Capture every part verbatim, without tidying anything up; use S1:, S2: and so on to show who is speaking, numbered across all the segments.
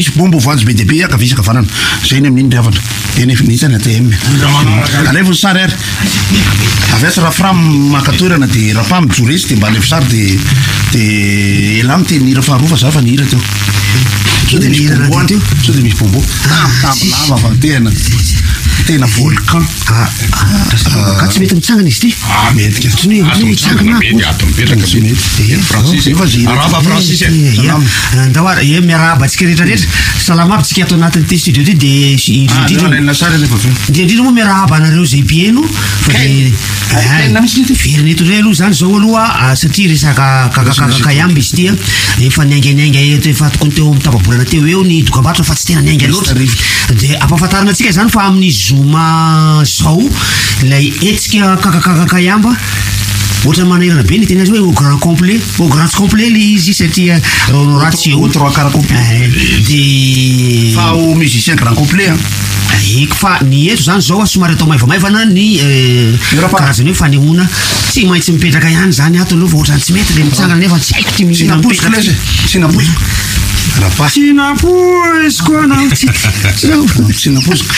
S1: bombo voanjo be deabe aka visaka farana zay ny amin'iny riavana eny finitsany A T M alevy sary ary avy raha fram makatoerana de raha pa mijoresy de mba alevy sary de de elamy te nira faharofa za fa nira teo so de misy bombo teo so de misy bombo lava fa tena tena volcan
S2: ka tsy mety mitsangana izy ty
S1: mety
S2: tsy ny mitsangana ndawara ye miarahaba tsika rehetra rehetra salama aby tsika ato anatin'ny ty studio ty de indrindra moa miarahaba anareo zay pieno fa de firenety ray aloha zany zao aloha satria resaka kakakayamba izy tya efa niainganiainga eto efa tokony teo mitababolana teo eo ny dokam-barotra fa tsy tena niainga loatra de ampahafantarana antsika zany fa amin'ny zoma zao lay etsika kakakakayamba ohatra manerana be ny tena azy hoe au grand complet au grand complet le izy satria ratsy eo
S1: trois quarts complet
S2: de
S1: fa au musicien grand complet
S2: ik fa ny eto zany zao somary atao maivamaivana ny karazany hoe fanehoana tsy maintsy mipetraka ihany zany ato aloha fa ohatrany tsy mety le mitsangana nefa tsy haiko ty
S1: mihina mipetraka sinaposiko
S2: sinaposiko anao
S1: sinaposiko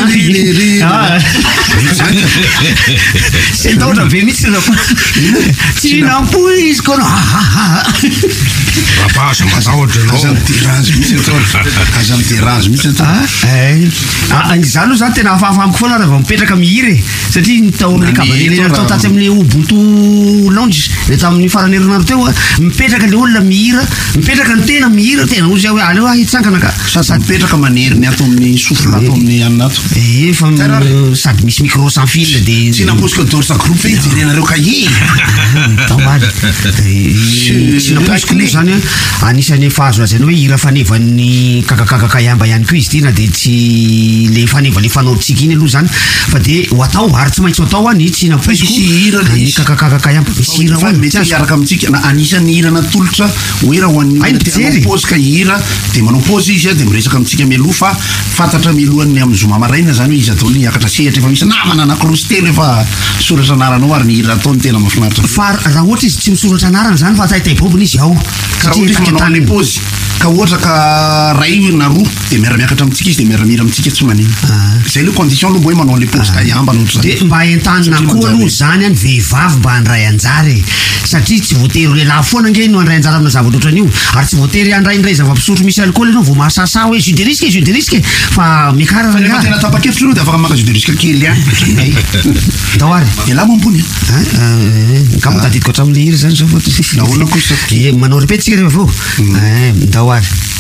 S2: sy taotra be mihitsy sinaposiko anao
S3: rapasa matahotra
S1: aza miderange mihitsy aza miderange mihitsy
S2: zany aloha zany tena afaafamiko foana raha mipetraka mihira e satria nitaon'le kabalele natao tatsy amin'le Ubuntu lounge le tamin'ny farany herinandro teo mipetraka le olona mihira mipetraka ny tena mihira tena ozy hoe aleo ah hitsangana ka
S1: sady mipetraka maneriny ato amin'ny souffle ato amin'ny aninato
S2: efa sady misy micro sans fil de
S1: tsy naposiko dorsa groupe ijerenareo kahi
S2: tambaly sinaposiko moa zany anisany efa azo azany hoe hira fanevan'ny kakakakayamba ihany koa izy ty na de tsy le faneva le fanaotsika iny aloha zany fa de ho atao ary tsy maintsy atao any tsy naposiko ny kakakakayamba misy hira ho
S1: mety hiaraka amintsika na anisany hira natolotra hoe raha ho an'ny posika hira de manao pause izy de miresaka amintsika mialoha fa fantatra mialohan'ny amin'ny zoma maraina zany hoe izy atao ny hiakatra sehatra efa misy namana anakilosy telo efa soratra anaranao ary ny hira ataony tena mahafinaritra
S2: fa raha ohatra izy tsy misoratra anarana zany fa taitaibobony izy ao
S1: satria manao le pause ka ohatra ka ray na roa de miara-miakatra amintsika izy de miara-mira amintsika tsy manina zay le condition aloha hoe manao le pause kayamba nohatra
S2: de mba entanina koa aloha zany any vehivavy mba handray anjara e satria tsy voatery lehilahy foana nge no handray anjara amina zava-doatran'io ary tsy voatery handray indray zava-pisotro misy alcool ianao vao mahasasa hoe jus de risque jus de risque fa mikarana
S1: fa tena tapa-kevitra aloha de afaka maka jus de risque kely any
S2: tao ary
S1: ela moambony
S2: ka mo tadidiko hatramin'le hira zany zao fa
S1: nahoana kosa
S2: manao répéte tsika rehefa avao ndao ary